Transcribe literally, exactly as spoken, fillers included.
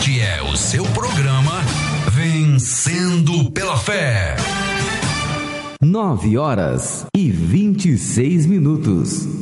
Este é o seu programa Vencendo pela Fé. Nove horas e vinte e seis minutos.